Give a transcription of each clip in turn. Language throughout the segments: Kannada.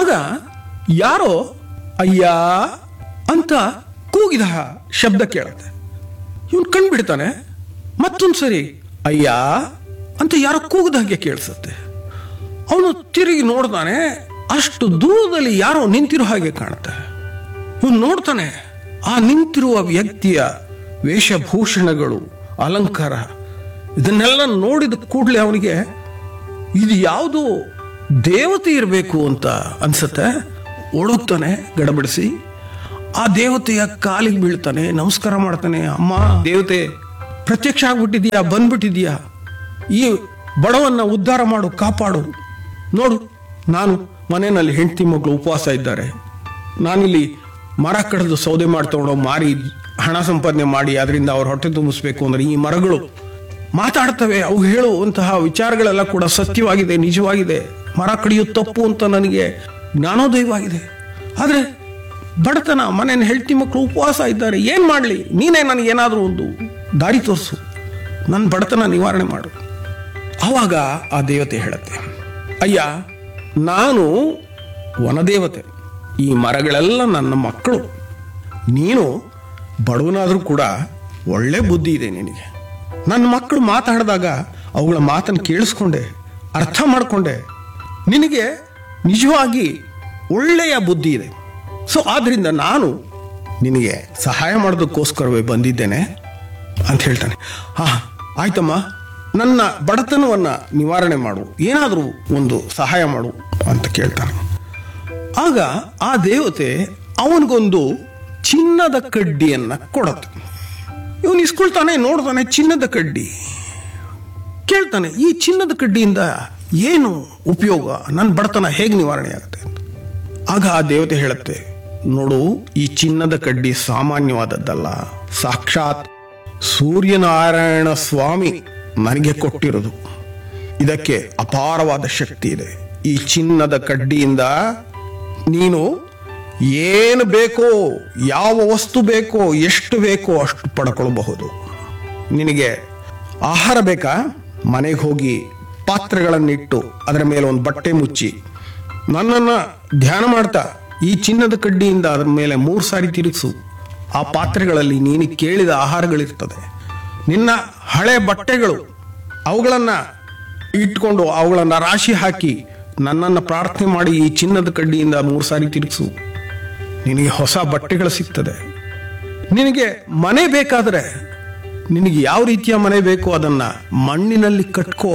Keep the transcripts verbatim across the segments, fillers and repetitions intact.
ಆಗ ಯಾರೋ ಅಯ್ಯ ಅಂತ ಕೂಗಿದ ಶಬ್ದ ಕೇಳುತ್ತೆ. ಇವನು ಕಂಡುಬಿಡ್ತಾನೆ. ಮತ್ತೊಂದ್ಸರಿ ಅಯ್ಯ ಅಂತ ಯಾರೋ ಕೂಗಿದ ಹಾಗೆ ಕೇಳಿಸುತ್ತೆ. ಅವನು ತಿರುಗಿ ನೋಡ್ತಾನೆ. ಅಷ್ಟು ದೂರದಲ್ಲಿ ಯಾರೋ ನಿಂತಿರೋ ಹಾಗೆ ಕಾಣುತ್ತೆ. ಇವನು ನೋಡ್ತಾನೆ. ಆ ನಿಂತಿರುವ ವ್ಯಕ್ತಿಯ ವೇಷಭೂಷಣಗಳು, ಅಲಂಕಾರ, ಇದನ್ನೆಲ್ಲ ನೋಡಿದ ಕೂಡಲೇ ಅವನಿಗೆ ಇದು ಯಾವುದು ದೇವತೆ ಇರಬೇಕು ಅಂತ ಅನ್ಸುತ್ತೆ. ಓಡುತ್ತಾನೆ ಗಡಬಡಿಸಿ. ಆ ದೇವತೆಯ ಕಾಲಿಗೆ ಬೀಳ್ತಾನೆ, ನಮಸ್ಕಾರ ಮಾಡ್ತಾನೆ. ಅಮ್ಮ ದೇವತೆ ಪ್ರತ್ಯಕ್ಷ ಆಗ್ಬಿಟ್ಟಿದ್ಯಾ, ಬಂದ್ಬಿಟ್ಟಿದ್ಯಾ, ಈ ಬಡವನ್ನ ಉದ್ಧಾರ ಮಾಡು, ಕಾಪಾಡು. ನೋಡು, ನಾನು ಮನೆಯಲ್ಲಿ ಹೆಂಡತಿ ಮಕ್ಕಳು ಉಪವಾಸ ಇದ್ದಾರೆ. ನಾನಿಲ್ಲಿ ಮರ ಕಡಿದು ಸೌದೆ ಮಾಡಿ ತಗೊಂಡು ಮಾರಿ ಹಣ ಸಂಪಾದನೆ ಮಾಡಿ ಅದರಿಂದ ಅವ್ರ ಹೊಟ್ಟೆ ತುಂಬಿಸ್ಬೇಕು ಅಂದ್ರೆ ಈ ಮರಗಳು ಮಾತಾಡ್ತವೆ. ಅವು ಹೇಳುವಂತಹ ವಿಚಾರಗಳೆಲ್ಲ ಕೂಡ ಸತ್ಯವಾಗಿದೆ, ನಿಜವಾಗಿದೆ. ಮರ ಕಡಿಯೋದು ತಪ್ಪು ಅಂತ ನನಗೆ ಜ್ಞಾನೋದಯವಾಗಿದೆ. ಆದ್ರೆ ಬಡತನ, ಮನೆಯ ಹೆಂಡತಿ ಮಕ್ಕಳು ಉಪವಾಸ ಇದ್ದಾರೆ, ಏನ್ ಮಾಡ್ಲಿ? ನೀನೇ ನನಗೇನಾದ್ರೂ ಒಂದು ದಾರಿ ತೋರಿಸು, ನನ್ನ ಬಡತನ ನಿವಾರಣೆ ಮಾಡು. ಆವಾಗ ಆ ದೇವತೆ ಹೇಳುತ್ತೆ, ಅಯ್ಯ ನಾನು ವನದೇವತೆ, ಈ ಮರಗಳೆಲ್ಲ ನನ್ನ ಮಕ್ಕಳು. ನೀನು ಬಡವನಾದ್ರೂ ಕೂಡ ಒಳ್ಳೆ ಬುದ್ಧಿ ಇದೆ ನಿನಗೆ. ನನ್ನ ಮಕ್ಕಳು ಮಾತಾಡಿದಾಗ ಅವುಗಳ ಮಾತನ್ನು ಕೇಳಿಸ್ಕೊಂಡೆ, ಅರ್ಥ ಮಾಡಿಕೊಂಡೆ. ನಿನಗೆ ನಿಜವಾಗಿ ಒಳ್ಳೆಯ ಬುದ್ಧಿ ಇದೆ. ಸೊ ಆದ್ರಿಂದ ನಾನು ನಿನಗೆ ಸಹಾಯ ಮಾಡೋದಕ್ಕೋಸ್ಕರವೇ ಬಂದಿದ್ದೇನೆ ಅಂತ ಹೇಳ್ತಾನೆ. ಹಾ ಆಯ್ತಮ್ಮ, ನನ್ನ ಬಡತನವನ್ನ ನಿವಾರಣೆ ಮಾಡು, ಏನಾದರೂ ಒಂದು ಸಹಾಯ ಮಾಡು ಅಂತ ಕೇಳ್ತಾನೆ. ಆಗ ಆ ದೇವತೆ ಅವನಿಗೊಂದು ಚಿನ್ನದ ಕಡ್ಡಿಯನ್ನ ಕೊಡುತ್ತೆ. ಇವನು ಇಸ್ಕೊಳ್ತಾನೆ, ನೋಡ್ತಾನೆ, ಚಿನ್ನದ ಕಡ್ಡಿ. ಕೇಳ್ತಾನೆ, ಈ ಚಿನ್ನದ ಕಡ್ಡಿಯಿಂದ ಏನು ಉಪಯೋಗ, ನನ್ನ ಬಡತನ ಹೇಗೆ ನಿವಾರಣೆ ಆಗುತ್ತೆ ಅಂತ. ಆಗ ಆ ದೇವತೆ ಹೇಳುತ್ತೆ, ನೋಡು, ಈ ಚಿನ್ನದ ಕಡ್ಡಿ ಸಾಮಾನ್ಯವಾದದ್ದಲ್ಲ, ಸಾಕ್ಷಾತ್ ಸೂರ್ಯನಾರಾಯಣ ಸ್ವಾಮಿ ನನಗೆ ಕೊಟ್ಟಿರೋದು. ಇದಕ್ಕೆ ಅಪಾರವಾದ ಶಕ್ತಿ ಇದೆ. ಈ ಚಿನ್ನದ ಕಡ್ಡಿಯಿಂದ ನೀನು ಏನು ಬೇಕೋ, ಯಾವ ವಸ್ತು ಬೇಕೋ, ಎಷ್ಟು ಬೇಕೋ ಅಷ್ಟು ಪಡ್ಕೊಳ್ಬಹುದು. ನಿನಗೆ ಆಹಾರ ಬೇಕಾ? ಮನೆಗೆ ಹೋಗಿ ಪಾತ್ರೆಗಳನ್ನಿಟ್ಟು ಅದರ ಮೇಲೆ ಒಂದು ಬಟ್ಟೆ ಮುಚ್ಚಿ ನನ್ನನ್ನು ಧ್ಯಾನ ಮಾಡ್ತಾ ಈ ಚಿನ್ನದ ಕಡ್ಡಿಯಿಂದ ಅದರ ಮೇಲೆ ಮೂರು ಸಾರಿ ತಿರುಗಿಸು. ಆ ಪಾತ್ರೆಗಳಲ್ಲಿ ನೀನು ಕೇಳಿದ ಆಹಾರಗಳಿರ್ತದೆ. ನಿನ್ನ ಹಳೆ ಬಟ್ಟೆಗಳು ಅವುಗಳನ್ನ ಇಟ್ಕೊಂಡು ಅವುಗಳನ್ನ ರಾಶಿ ಹಾಕಿ ನನ್ನನ್ನು ಪ್ರಾರ್ಥನೆ ಮಾಡಿ ಈ ಚಿನ್ನದ ಕಡ್ಡಿಯಿಂದ ಮೂರು ಸಾರಿ ತಿರುಗಿಸು. ನಿನಗೆ ಹೊಸ ಬಟ್ಟೆಗಳು ಸಿಗ್ತದೆ. ನಿನಗೆ ಮನೆ ಬೇಕಾದರೆ, ನಿನಗೆ ಯಾವ ರೀತಿಯ ಮನೆ ಬೇಕೋ ಅದನ್ನ ಮಣ್ಣಿನಲ್ಲಿ ಕಟ್ಕೋ.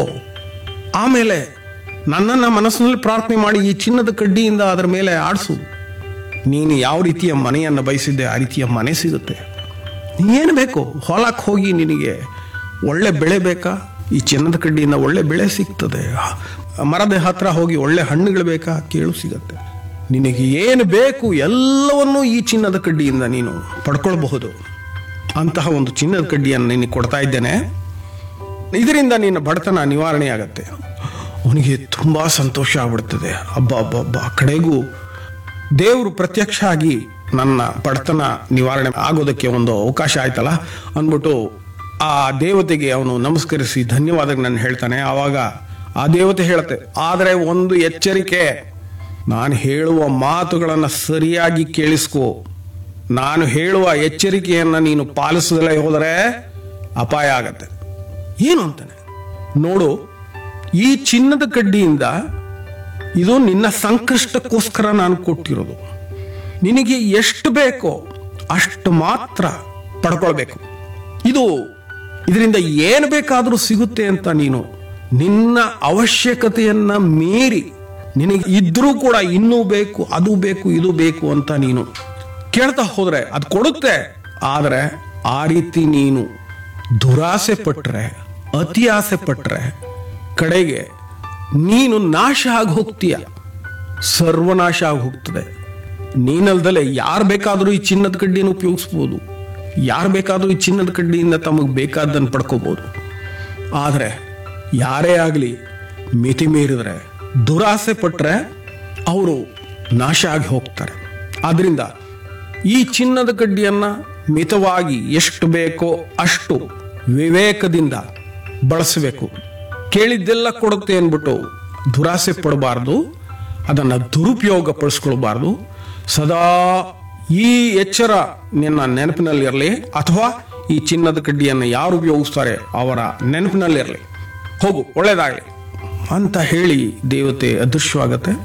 ಆಮೇಲೆ ನನ್ನನ್ನು ಮನಸ್ಸಿನಲ್ಲಿ ಪ್ರಾರ್ಥನೆ ಮಾಡಿ ಈ ಚಿನ್ನದ ಕಡ್ಡಿಯಿಂದ ಅದರ ಮೇಲೆ ಆಡಿಸು. ನೀನು ಯಾವ ರೀತಿಯ ಮನೆಯನ್ನು ಬಯಸಿದ್ದೆ ಆ ರೀತಿಯ ಮನೆ ಸಿಗುತ್ತೆ. ಏನು ಬೇಕು, ಹೊಲಕ್ಕೆ ಹೋಗಿ ನಿನಗೆ ಒಳ್ಳೆ ಬೆಳೆ ಬೇಕಾ, ಈ ಚಿನ್ನದ ಕಡ್ಡಿಯಿಂದ ಒಳ್ಳೆ ಬೆಳೆ ಸಿಗ್ತದೆ. ಮರದ ಹತ್ರ ಹೋಗಿ ಒಳ್ಳೆ ಹಣ್ಣುಗಳು ಬೇಕಾ, ಕೇಳು, ಸಿಗತ್ತೆ. ನಿನಗೆ ಏನು ಬೇಕು ಎಲ್ಲವನ್ನೂ ಈ ಚಿನ್ನದ ಕಡ್ಡಿಯಿಂದ ನೀನು ಪಡ್ಕೊಳ್ಬಹುದು. ಅಂತಹ ಒಂದು ಚಿನ್ನದ ಕಡ್ಡಿಯನ್ನು ನಿನಗೆ ಕೊಡ್ತಾ ಇದ್ದೇನೆ. ಇದರಿಂದ ನಿನ್ನ ಬಡತನ ನಿವಾರಣೆ ಆಗತ್ತೆ. ಅವನಿಗೆ ತುಂಬಾ ಸಂತೋಷ ಆಗ್ಬಿಡ್ತದೆ. ಹಬ್ಬ ಹಬ್ಬ ಹಬ್ಬ ಕಡೆಗೂ ದೇವರು ಪ್ರತ್ಯಕ್ಷ ಆಗಿ ನನ್ನ ಬಡತನ ನಿವಾರಣೆ ಆಗೋದಕ್ಕೆ ಒಂದು ಅವಕಾಶ ಆಯ್ತಲ್ಲ ಅಂದ್ಬಿಟ್ಟು ಆ ದೇವತೆಗೆ ಅವನು ನಮಸ್ಕರಿಸಿ ಧನ್ಯವಾದಗಳನ್ನು ಹೇಳ್ತಾನೆ. ಆವಾಗ ಆ ದೇವತೆ ಹೇಳುತ್ತೆ, ಆದರೆ ಒಂದು ಎಚ್ಚರಿಕೆ, ನಾನು ಹೇಳುವ ಮಾತುಗಳನ್ನು ಸರಿಯಾಗಿ ಕೇಳಿಸ್ಕೋ. ನಾನು ಹೇಳುವ ಎಚ್ಚರಿಕೆಯನ್ನು ನೀನು ಪಾಲಿಸದಲೇ ಹೋದರೆ ಅಪಾಯ ಆಗತ್ತೆ. ಏನು ಅಂತಾನೆ ನೋಡು, ಈ ಚಿನ್ನದ ಕಡ್ಡಿಯಿಂದ ಇದು ನಿನ್ನ ಸಂಕಷ್ಟಕ್ಕೋಸ್ಕರ ನಾನು ಕೊಟ್ಟಿರೋದು. ನಿನಗೆ ಎಷ್ಟು ಬೇಕೋ ಅಷ್ಟು ಮಾತ್ರ ಪಡ್ಕೊಳ್ಬೇಕು. ಇದು ಇದರಿಂದ ಏನು ಬೇಕಾದರೂ ಸಿಗುತ್ತೆ ಅಂತ ನೀನು ನಿನ್ನ ಅವಶ್ಯಕತೆಯನ್ನ ಮೀರಿ ನಿನಗೆ ಇದ್ರೂ ಕೂಡ ಇನ್ನೂ ಬೇಕು, ಅದು ಬೇಕು, ಇದು ಬೇಕು ಅಂತ ನೀನು ಕೇಳ್ತಾ ಹೋದ್ರೆ ಅದು ಕೊಡುತ್ತೆ. ಆದರೆ ಆ ರೀತಿ ನೀನು ದುರಾಸೆ ಪಟ್ರೆ, ಅತಿ ಆಸೆ ಪಟ್ರೆ ಕಡೆಗೆ ನೀನು ನಾಶ ಆಗಿ ಹೋಗ್ತೀಯ, ಸರ್ವನಾಶ ಆಗಿ ಹೋಗ್ತದೆ. ನೀನಲ್ದಲೆ ಯಾರು ಬೇಕಾದರೂ ಈ ಚಿನ್ನದ ಕಡ್ಡಿಯನ್ನು ಉಪಯೋಗಿಸ್ಬೋದು, ಯಾರು ಬೇಕಾದರೂ ಈ ಚಿನ್ನದ ಕಡ್ಡಿಯಿಂದ ತಮಗೆ ಬೇಕಾದ್ದನ್ನು ಪಡ್ಕೋಬಹುದು. ಆದರೆ ಯಾರೇ ಆಗಲಿ ಮಿತಿ ಮೀರಿದ್ರೆ, ದುರಾಸೆ ಪಟ್ರೆ ಅವರು ನಾಶ ಆಗಿ ಹೋಗ್ತಾರೆ. ಆದ್ರಿಂದ ಈ ಚಿನ್ನದ ಕಡ್ಡಿಯನ್ನ ಮಿತವಾಗಿ ಎಷ್ಟು ಬೇಕೋ ಅಷ್ಟು ವಿವೇಕದಿಂದ ಬಳಸಬೇಕು. ಕೇಳಿದ್ದೆಲ್ಲ ಕೊಡುತ್ತೆ ಅಂದ್ಬಿಟ್ಟು ದುರಾಸೆ ಪಡಬಾರ್ದು. ಅದನ್ನು ದುರುಪಯೋಗ ಪಡಿಸ್ಕೊಳ್ಬಾರ್ದು. ಸದಾ ಈ ಎಚ್ಚರ ನಿನ್ನ ನೆನಪಿನಲ್ಲಿರಲಿ, ಅಥವಾ ಈ ಚಿನ್ನದ ಕಡ್ಡಿಯನ್ನು ಯಾರು ಉಪಯೋಗಿಸ್ತಾರೆ ಅವರ ನೆನಪಿನಲ್ಲಿರಲಿ. ಹೋಗು, ಒಳ್ಳೇದಾಗಲಿ ಅಂತ ಹೇಳಿ ದೇವತೆ ಅದೃಶ್ಯವಾಗತ್ತೆ.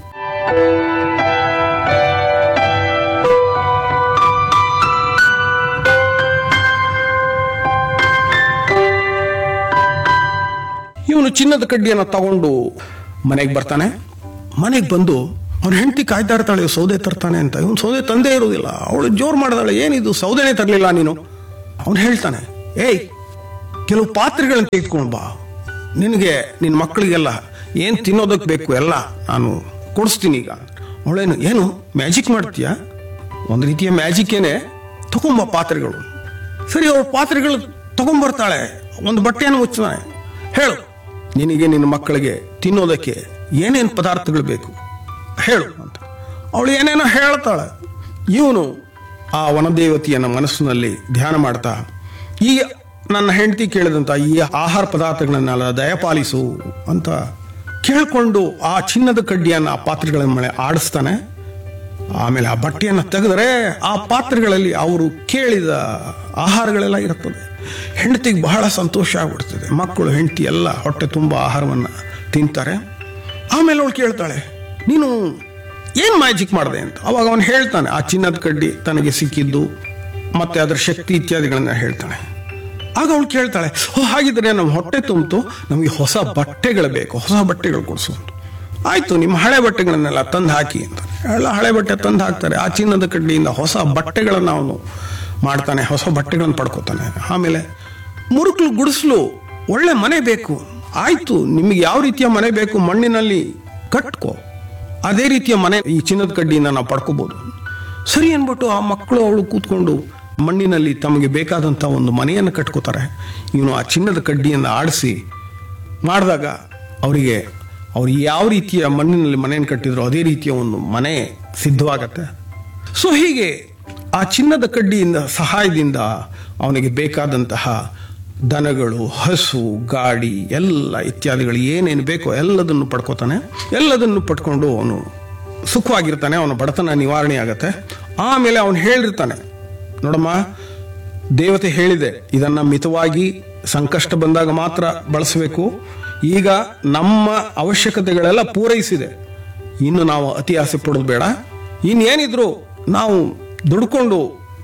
ಇವನು ಚಿನ್ನದ ಕಡ್ಡಿಯನ್ನು ತಗೊಂಡು ಮನೆಗೆ ಬರ್ತಾನೆ. ಮನೆಗೆ ಬಂದು ಅವನ ಹೆಂಡತಿ ಕಾಯ್ತಾ ಇರ್ತಾಳೆ, ಸೌದೆ ತರ್ತಾನೆ ಅಂತ. ಇವನು ಸೌದೆ ತಂದೇ ಇರುವುದಿಲ್ಲ. ಅವಳು ಜೋರು ಮಾಡಿದಾಳೆ, ಏನಿದು ಸೌದೆನೇ ತರಲಿಲ್ಲ ನೀನು? ಅವನು ಹೇಳ್ತಾನೆ, ಏಯ್ ಕೆಲವು ಪಾತ್ರೆಗಳನ್ನು ತೆಗೆದುಕೊಂಡು ಬಾ, ನಿನಗೆ ನಿನ್ನ ಮಕ್ಕಳಿಗೆಲ್ಲ ಏನು ತಿನ್ನೋದಕ್ಕೆ ಬೇಕು ಎಲ್ಲ ನಾನು ಕೊಡಿಸ್ತೀನಿ ಈಗ. ಅವಳೇನು, ಏನು ಮ್ಯಾಜಿಕ್ ಮಾಡ್ತೀಯಾ? ಒಂದು ರೀತಿಯ ಮ್ಯಾಜಿಕ್ಕೇನೆ, ತಗೊಂಬ ಪಾತ್ರೆಗಳು. ಸರಿ, ಅವಳು ಪಾತ್ರೆಗಳು ತಗೊಂಡ್ಬರ್ತಾಳೆ, ಒಂದು ಬಟ್ಟೆಯನ್ನು ಮುಚ್ತಾನೆ. ಹೇಳು, ನಿನಗೆ ನಿನ್ನ ಮಕ್ಕಳಿಗೆ ತಿನ್ನೋದಕ್ಕೆ ಏನೇನು ಪದಾರ್ಥಗಳು ಬೇಕು ಹೇಳು ಅಂತ. ಅವಳು ಏನೇನೋ ಹೇಳ್ತಾಳೆ. ಇವನು ಆ ವನದೇವತೆಯನ್ನ ಮನಸ್ಸಿನಲ್ಲಿ ಧ್ಯಾನ ಮಾಡ್ತಾ, ಈ ನನ್ನ ಹೆಂಡತಿ ಕೇಳಿದಂತ ಈ ಆಹಾರ ಪದಾರ್ಥಗಳನ್ನೆಲ್ಲ ದಯಪಾಲಿಸು ಅಂತ ಕೇಳಿಕೊಂಡು ಆ ಚಿನ್ನದ ಕಡ್ಡಿಯನ್ನು ಆ ಪಾತ್ರೆಗಳ ಮೇಲೆ ಆಡಿಸ್ತಾನೆ. ಆಮೇಲೆ ಆ ಬಟ್ಟೆಯನ್ನು ತೆಗೆದರೆ ಆ ಪಾತ್ರೆಗಳಲ್ಲಿ ಅವರು ಕೇಳಿದ ಆಹಾರಗಳೆಲ್ಲ ಇರುತ್ತದೆ. ಹೆಂಡತಿಗೆ ಬಹಳ ಸಂತೋಷ ಆಗ್ಬಿಡ್ತದೆ. ಮಕ್ಕಳು ಹೆಂಡತಿ ಎಲ್ಲ ಹೊಟ್ಟೆ ತುಂಬ ಆಹಾರವನ್ನು ತಿಂತಾರೆ. ಆಮೇಲೆ ಅವಳು ಕೇಳ್ತಾಳೆ, ನೀನು ಏನು ಮ್ಯಾಜಿಕ್ ಮಾಡಿದೆ ಅಂತ. ಅವಾಗ ಅವನು ಹೇಳ್ತಾನೆ, ಆ ಚಿನ್ನದ ಕಡ್ಡಿ ತನಗೆ ಸಿಕ್ಕಿದ್ದು ಮತ್ತೆ ಅದರ ಶಕ್ತಿ ಇತ್ಯಾದಿಗಳನ್ನ ಹೇಳ್ತಾನೆ. ಆಗ ಅವಳು ಕೇಳ್ತಾಳೆ, ಓ ಹಾಗಿದ್ರೆ ನಮ್ಮ ಹೊಟ್ಟೆ ತುಂಬಿತು, ನಮಗೆ ಹೊಸ ಬಟ್ಟೆಗಳು ಬೇಕು, ಹೊಸ ಬಟ್ಟೆಗಳು ಕೊಡಿಸು. ಆಯ್ತು, ನಿಮ್ಮ ಹಳೆ ಬಟ್ಟೆಗಳನ್ನೆಲ್ಲ ತಂದು ಹಾಕಿ ಅಂತ. ಎಲ್ಲ ಹಳೆ ಬಟ್ಟೆ ತಂದು ಹಾಕ್ತಾರೆ. ಆ ಚಿನ್ನದ ಕಡ್ಡಿಯಿಂದ ಹೊಸ ಬಟ್ಟೆಗಳನ್ನು ಅವನು ಮಾಡ್ತಾನೆ, ಹೊಸ ಬಟ್ಟೆಗಳನ್ನು ಪಡ್ಕೋತಾನೆ. ಆಮೇಲೆ ಮುರುಕಲು ಗುಡಿಸಲು ಒಳ್ಳೆ ಮನೆ ಬೇಕು. ಆಯ್ತು, ನಿಮಗೆ ಯಾವ ರೀತಿಯ ಮನೆ ಬೇಕು, ಮಣ್ಣಿನಲ್ಲಿ ಕಟ್ಕೋ, ಅದೇ ರೀತಿಯ ಮನೆ ಈ ಚಿನ್ನದ ಕಡ್ಡಿಯಿಂದ ನಾವು ಪಡ್ಕೋಬಹುದು. ಸರಿ ಅನ್ಬಿಟ್ಟು ಆ ಮಕ್ಕಳು ಅವಳು ಕೂತ್ಕೊಂಡು ಮಣ್ಣಿನಲ್ಲಿ ತಮಗೆ ಬೇಕಾದಂಥ ಒಂದು ಮನೆಯನ್ನು ಕಟ್ಕೋತಾರೆ. ಇವನು ಆ ಚಿನ್ನದ ಕಡ್ಡಿಯನ್ನು ಆಡಿಸಿ ಮಾಡಿದಾಗ ಅವರಿಗೆ ಅವ್ರು ಯಾವ ರೀತಿಯ ಮಣ್ಣಿನಲ್ಲಿ ಮನೆಯನ್ನು ಕಟ್ಟಿದ್ರು ಅದೇ ರೀತಿಯ ಒಂದು ಮನೆ ಸಿದ್ಧವಾಗತ್ತೆ. ಸೊ ಹೀಗೆ ಆ ಚಿನ್ನದ ಕಡ್ಡಿಯಿಂದ ಸಹಾಯದಿಂದ ಅವನಿಗೆ ಬೇಕಾದಂತಹ ದನಗಳು, ಹಸು, ಗಾಡಿ ಎಲ್ಲ ಇತ್ಯಾದಿಗಳು ಏನೇನು ಬೇಕೋ ಎಲ್ಲದನ್ನು ಪಡ್ಕೋತಾನೆ. ಎಲ್ಲದನ್ನು ಪಡ್ಕೊಂಡು ಅವನು ಸುಖವಾಗಿರ್ತಾನೆ. ಅವನ ಬಡತನ ನಿವಾರಣೆ ಆಗತ್ತೆ. ಆಮೇಲೆ ಅವನು ಹೇಳಿರ್ತಾನೆ, ನೋಡಮ್ಮ, ದೇವತೆ ಹೇಳಿದೆ ಇದನ್ನ ಮಿತವಾಗಿ ಸಂಕಷ್ಟ ಬಂದಾಗ ಮಾತ್ರ ಬಳಸಬೇಕು. ಈಗ ನಮ್ಮ ಅವಶ್ಯಕತೆಗಳೆಲ್ಲ ಪೂರೈಸಿದೆ, ಇನ್ನು ನಾವು ಅತಿ ಆಸೆ ಪಡೋದು ಬೇಡ. ಇನ್ನೇನಿದ್ರು ನಾವು ದುಡ್ಕೊಂಡು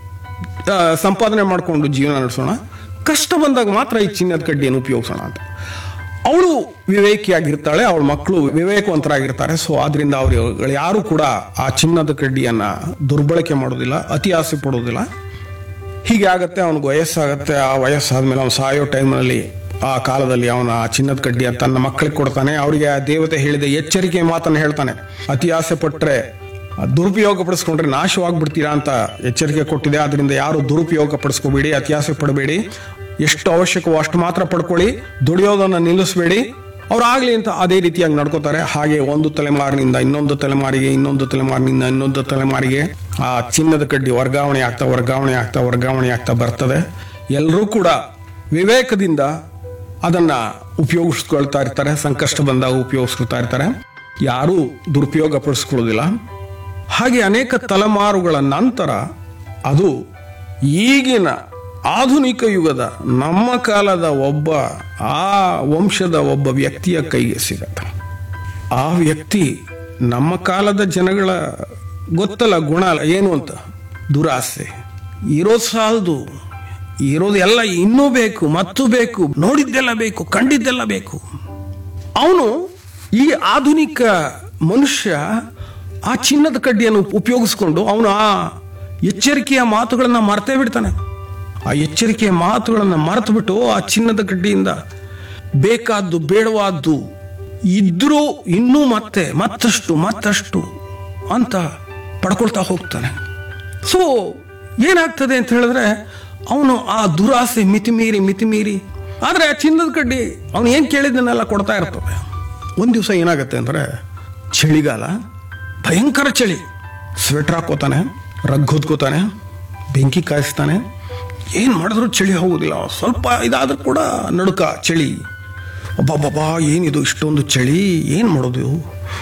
ಸಂಪಾದನೆ ಮಾಡಿಕೊಂಡು ಜೀವನ ನಡೆಸೋಣ. ಕಷ್ಟ ಬಂದಾಗ ಮಾತ್ರ ಈ ಚಿನ್ನದ ಕಡ್ಡಿಯನ್ನು ಉಪಯೋಗಿಸೋಣ ಅಂತ. ಅವಳು ವಿವೇಕಿಯಾಗಿರ್ತಾಳೆ, ಅವಳ ಮಕ್ಕಳು ವಿವೇಕವಂತರಾಗಿರ್ತಾರೆ. ಸೊ ಆದ್ರಿಂದ ಅವರು ಯಾರು ಕೂಡ ಆ ಚಿನ್ನದ ಕಡ್ಡಿಯನ್ನ ದುರ್ಬಳಕೆ ಮಾಡೋದಿಲ್ಲ, ಅತಿ ಆಸೆ ಪಡೋದಿಲ್ಲ. ಹೀಗೆ ಆಗತ್ತೆ. ಅವನಿಗೆ ವಯಸ್ಸಾಗತ್ತೆ. ಆ ವಯಸ್ಸಾದ್ಮೇಲೆ ಅವನು ಸಾಯೋ ಟೈಮ್ನಲ್ಲಿ ಆ ಕಾಲದಲ್ಲಿ ಅವನ ಆ ಚಿನ್ನದ ಕಡ್ಡಿಯ ತನ್ನ ಮಕ್ಕಳಿಗೆ ಕೊಡ್ತಾನೆ. ಅವರಿಗೆ ಆ ದೇವತೆ ಹೇಳಿದ ಎಚ್ಚರಿಕೆ ಮಾತನ್ನು ಹೇಳ್ತಾನೆ. ಅತಿ ಆಸೆ ಪಟ್ಟರೆ, ದುರುಪಯೋಗ ಪಡಿಸ್ಕೊಂಡ್ರೆ ನಾಶವಾಗ್ಬಿಡ್ತೀರಾ ಅಂತ ಎಚ್ಚರಿಕೆ ಕೊಟ್ಟಿದೆ. ಅದರಿಂದ ಯಾರು ದುರುಪಯೋಗ ಪಡಿಸ್ಕೋಬೇಡಿ, ಅತಿ ಆಸೆ ಪಡಬೇಡಿ. ಎಷ್ಟು ಅವಶ್ಯಕವೋ ಅಷ್ಟು ಮಾತ್ರ ಪಡ್ಕೊಳ್ಳಿ, ದುಡಿಯೋದನ್ನ ನಿಲ್ಲಿಸಬೇಡಿ. ಅವ್ರು ಆಗ್ಲಿ ಅಂತ ಅದೇ ರೀತಿಯಾಗಿ ನಡ್ಕೋತಾರೆ. ಹಾಗೆ ಒಂದು ತಲೆಮಾರಿನಿಂದ ಇನ್ನೊಂದು ತಲೆಮಾರಿಗೆ, ಇನ್ನೊಂದು ತಲೆಮಾರಿನಿಂದ ಇನ್ನೊಂದು ತಲೆಮಾರಿಗೆ ಆ ಚಿನ್ನದ ಕಡ್ಡಿ ವರ್ಗಾವಣೆ ಆಗ್ತಾ ವರ್ಗಾವಣೆ ಆಗ್ತಾ ವರ್ಗಾವಣೆ ಆಗ್ತಾ ಬರ್ತದೆ. ಎಲ್ಲರೂ ಕೂಡ ವಿವೇಕದಿಂದ ಅದನ್ನ ಉಪಯೋಗಿಸ್ಕೊಳ್ತಾ ಇರ್ತಾರೆ. ಸಂಕಷ್ಟ ಬಂದಾಗ ಉಪಯೋಗಿಸ್ಕೊಳ್ತಾ ಇರ್ತಾರೆ. ಯಾರೂ ದುರುಪಯೋಗ ಪಡಿಸ್ಕೊಳ್ಳೋದಿಲ್ಲ. ಹಾಗೆ ಅನೇಕ ತಲೆಮಾರುಗಳ ನಂತರ ಅದು ಈಗಿನ ಆಧುನಿಕ ಯುಗದ ನಮ್ಮ ಕಾಲದ ಒಬ್ಬ ಆ ವಂಶದ ಒಬ್ಬ ವ್ಯಕ್ತಿಯ ಕೈಗೆ ಸಿಗತ್ತೆ. ಆ ವ್ಯಕ್ತಿ ನಮ್ಮ ಕಾಲದ ಜನಗಳ ಗೊತ್ತಲ್ಲ ಗುಣ ಏನು ಅಂತ, ದುರಾಸೆ. ಇರೋದು ಸಾಲದು, ಇರೋದು ಎಲ್ಲ ಇನ್ನೂ ಬೇಕು, ಮತ್ತು ಬೇಕು, ನೋಡಿದ್ದೆಲ್ಲ ಬೇಕು, ಕಂಡಿದ್ದೆಲ್ಲ ಬೇಕು. ಅವನು ಈ ಆಧುನಿಕ ಮನುಷ್ಯ ಆ ಚಿನ್ನದ ಕಡ್ಡಿಯನ್ನು ಉಪಯೋಗಿಸ್ಕೊಂಡು ಅವನು ಆ ಎಚ್ಚರಿಕೆಯ ಮಾತುಗಳನ್ನ ಮರ್ತೇ ಬಿಡ್ತಾನೆ. ಆ ಎಚ್ಚರಿಕೆಯ ಮಾತುಗಳನ್ನು ಮರೆತು ಬಿಟ್ಟು ಆ ಚಿನ್ನದ ಕಡ್ಡಿಯಿಂದ ಬೇಕಾದ್ದು ಬೇಡವಾದ್ದು ಇದ್ರೂ ಇನ್ನೂ ಮತ್ತೆ ಮತ್ತಷ್ಟು ಮತ್ತಷ್ಟು ಅಂತ ಪಡ್ಕೊಳ್ತಾ ಹೋಗ್ತಾನೆ. ಸೊ ಏನಾಗ್ತದೆ ಅಂತ ಹೇಳಿದ್ರೆ, ಅವನು ಆ ದುರಾಸೆ ಮಿತಿಮೀರಿ ಮಿತಿಮೀರಿ ಆದ್ರೆ ಆ ಚಿನ್ನದ ಕಡ್ಡಿ ಅವನು ಏನ್ ಕೇಳಿದ್ದನ್ನೆಲ್ಲ ಕೊಡ್ತಾ ಇರ್ತದೆ. ಒಂದ್ ದಿವಸ ಏನಾಗತ್ತೆ ಅಂದ್ರೆ, ಚಳಿಗಾಲ, ಭಯಂಕರ ಚಳಿ. ಸ್ವೆಟರ್ ಹಾಕೋತಾನೆ, ರಗ್ ಹೊದ್ಕೋತಾನೆ, ಬೆಂಕಿ ಕಾಯಿಸ್ತಾನೆ. ಏನ್ ಮಾಡಿದ್ರು ಚಳಿ ಹೋಗುದಿಲ್ಲ. ಸ್ವಲ್ಪ ಇದಾದ್ರೂ ಕೂಡ ನಡುಕ, ಚಳಿ. ಒಬ್ಬಬ್ಬಬ್ಬಾ, ಏನಿದು ಇಷ್ಟೊಂದು ಚಳಿ, ಏನ್ ಮಾಡೋದು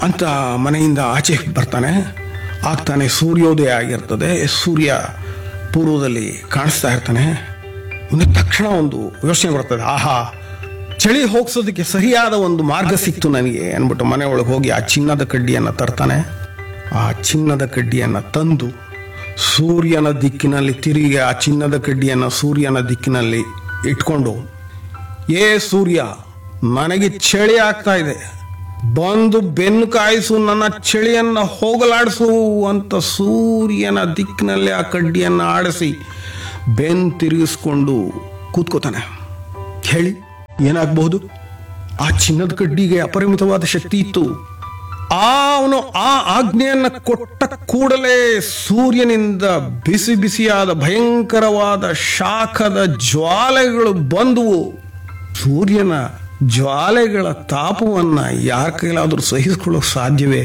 ಅಂತ ಮನೆಯಿಂದ ಆಚೆ ಬರ್ತಾನೆ. ಆಗ್ತಾನೆ ಸೂರ್ಯೋದಯ ಆಗಿರ್ತದೆ. ಸೂರ್ಯ ಪೂರ್ವದಲ್ಲಿ ಕಾಣಿಸ್ತಾ ಇರ್ತಾನೆ. ಒಂದು ತಕ್ಷಣ ಒಂದು ಯೋಚನೆ ಬರ್ತದೆ, ಆಹಾ, ಚಳಿ ಹೋಗ್ಸೋದಕ್ಕೆ ಸರಿಯಾದ ಒಂದು ಮಾರ್ಗ ಸಿಕ್ತು ನನಗೆ ಅಂದ್ಬಿಟ್ಟು ಮನೆ ಒಳಗೆ ಹೋಗಿ ಆ ಚಿನ್ನದ ಕಡ್ಡಿಯನ್ನು ತರ್ತಾನೆ. ಆ ಚಿನ್ನದ ಕಡ್ಡಿಯನ್ನು ತಂದು ಸೂರ್ಯನ ದಿಕ್ಕಿನಲ್ಲಿ ತಿರುಗಿ ಆ ಚಿನ್ನದ ಕಡ್ಡಿಯನ್ನು ಸೂರ್ಯನ ದಿಕ್ಕಿನಲ್ಲಿ ಇಟ್ಕೊಂಡು, ಏ ಸೂರ್ಯ, ನನಗೆ ಚಳಿ ಆಗ್ತಾ ಇದೆ, ಬಂದು ಬೆನ್ನು ಕಾಯಿಸು, ನನ್ನ ಚಳಿಯನ್ನ ಹೋಗಲಾಡಿಸು ಅಂತ ಸೂರ್ಯನ ದಿಕ್ಕಿನಲ್ಲಿ ಆ ಕಡ್ಡಿಯನ್ನು ಆಡಿಸಿ ಬೆನ್ನು ತಿರುಗಿಸ್ಕೊಂಡು ಕೂತ್ಕೋತಾನೆ. ಹೇಳಿ ಏನಾಗಬಹುದು? ಆ ಚಿನ್ನದ ಕಡ್ಡಿಗೆ ಅಪರಿಮಿತವಾದ ಶಕ್ತಿ ಇತ್ತು. ಆ ಅವನು ಆ ಆಜ್ಞೆಯನ್ನ ಕೊಟ್ಟ ಕೂಡಲೇ ಸೂರ್ಯನಿಂದ ಬಿಸಿ ಬಿಸಿಯಾದ ಭಯಂಕರವಾದ ಶಾಖದ ಜ್ವಾಲೆಗಳು ಬಂದುವು. ಸೂರ್ಯನ ಜ್ವಾಲೆಗಳ ತಾಪವನ್ನ ಯಾರ ಕೈಲಾದರೂ ಸಹಿಸಿಕೊಳ್ಳೋಕೆ ಸಾಧ್ಯವೇ?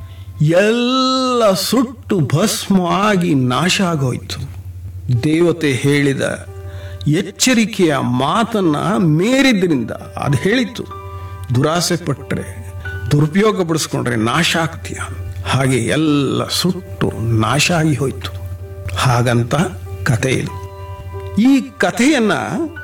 ಎಲ್ಲ ಸುಟ್ಟು ಭಸ್ಮ ಆಗಿ ನಾಶ ಆಗೋಯ್ತು. ದೇವತೆ ಹೇಳಿದ ಎಚ್ಚರಿಕೆಯ ಮಾತನ್ನ ಮೀರಿದ್ರಿಂದ ಅದು ಹೇಳಿತ್ತು, ದುರಾಸೆ ಪಟ್ಟರೆ, ದುರುಪಯೋಗ ಪಡಿಸ್ಕೊಂಡ್ರೆ ನಾಶ ಆಗ್ತೀಯ. ಹಾಗೆ ಎಲ್ಲ ಸುಟ್ಟು ನಾಶ ಆಗಿ ಹೋಯ್ತು. ಹಾಗಂತ ಕಥೆ ಇದು. ಈ ಕಥೆಯನ್ನ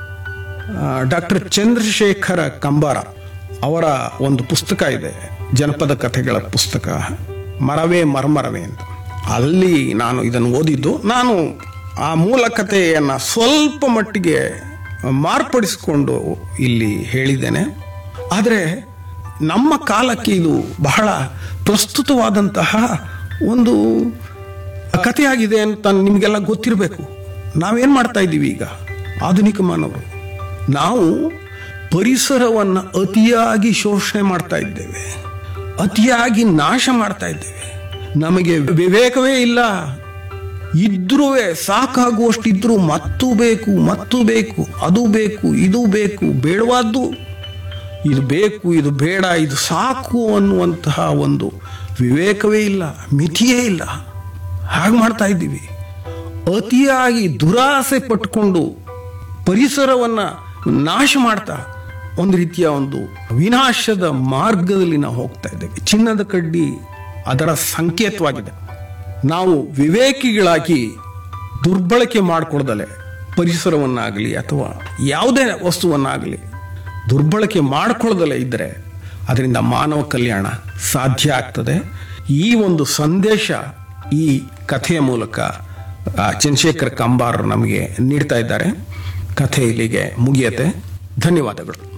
ಡಾಕ್ಟರ್ ಚಂದ್ರಶೇಖರ ಕಂಬಾರ ಅವರ ಒಂದು ಪುಸ್ತಕ ಇದೆ, ಜನಪದ ಕಥೆಗಳ ಪುಸ್ತಕ, ಮರವೇ ಮರ್ಮರವೇ ಅಂತ. ಅಲ್ಲಿ ನಾನು ಇದನ್ನು ಓದಿದ್ದು. ನಾನು ಆ ಮೂಲ ಕಥೆಯನ್ನು ಸ್ವಲ್ಪ ಮಟ್ಟಿಗೆ ಮಾರ್ಪಡಿಸಿಕೊಂಡು ಇಲ್ಲಿ ಹೇಳಿದ್ದೇನೆ. ಆದರೆ ನಮ್ಮ ಕಾಲಕ್ಕೆ ಇದು ಬಹಳ ಪ್ರಸ್ತುತವಾದಂತಹ ಒಂದು ಕಥೆಯಾಗಿದೆ ಅಂತ ನಿಮಗೆಲ್ಲ ಗೊತ್ತಿರಬೇಕು. ನಾವೇನು ಮಾಡ್ತಾ ಇದ್ದೀವಿ ಈಗ, ಆಧುನಿಕ ಮಾನವರು? ನಾವು ಪರಿಸರವನ್ನು ಅತಿಯಾಗಿ ಶೋಷಣೆ ಮಾಡ್ತಾ ಇದ್ದೇವೆ, ಅತಿಯಾಗಿ ನಾಶ ಮಾಡ್ತಾ ಇದ್ದೇವೆ. ನಮಗೆ ವಿವೇಕವೇ ಇಲ್ಲ. ಇದ್ರೂ ಸಾಕಾಗುವಷ್ಟಿದ್ರೂ ಮತ್ತೂ ಬೇಕು, ಮತ್ತೂ ಬೇಕು, ಅದು ಬೇಕು, ಇದು ಬೇಕು, ಬೇಡವಾದ್ದು ಇದು ಬೇಕು, ಇದು ಬೇಡ, ಇದು ಸಾಕು ಅನ್ನುವಂತಹ ಒಂದು ವಿವೇಕವೇ ಇಲ್ಲ, ಮಿತಿಯೇ ಇಲ್ಲ. ಹಾಗೆ ಮಾಡ್ತಾ ಇದ್ದೀವಿ. ಅತಿಯಾಗಿ ದುರಾಸೆ ಪಟ್ಟುಕೊಂಡು ಪರಿಸರವನ್ನು ನಾಶ ಮಾಡ್ತಾ ಒಂದು ರೀತಿಯ ಒಂದು ವಿನಾಶದ ಮಾರ್ಗದಲ್ಲಿ ನಾವು ಹೋಗ್ತಾ ಇದ್ದೇವೆ. ಚಿನ್ನದ ಕಡ್ಡಿ ಅದರ ಸಂಕೇತವಾಗಿದೆ. ನಾವು ವಿವೇಕಿಗಳಾಗಿ ದುರ್ಬಳಕೆ ಮಾಡಿಕೊಳ್ದಲೆ ಪರಿಸರವನ್ನಾಗಲಿ ಅಥವಾ ಯಾವುದೇ ವಸ್ತುವನ್ನಾಗಲಿ ದುರ್ಬಳಕೆ ಮಾಡಿಕೊಳ್ಳದಲೇ ಇದ್ದರೆ ಅದರಿಂದ ಮಾನವ ಕಲ್ಯಾಣ ಸಾಧ್ಯ ಆಗ್ತದೆ. ಈ ಒಂದು ಸಂದೇಶ ಈ ಕಥೆಯ ಮೂಲಕ ಚಂದ್ರಶೇಖರ್ ಕಂಬಾರ್ ನಮಗೆ ನೀಡ್ತಾ ಇದ್ದಾರೆ. ಕಥೆ ಇಲ್ಲಿಗೆ ಮುಗಿಯತ್ತೆ. ಧನ್ಯವಾದಗಳು.